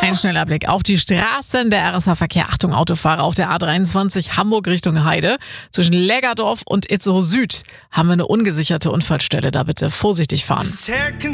Ein schneller Blick auf die Straßen. Der RSH-Verkehr. Achtung, Autofahrer auf der A23 Hamburg Richtung Heide. Zwischen Lägerdorf und Itzehoe Süd haben wir eine ungesicherte Unfallstelle. Da bitte vorsichtig fahren.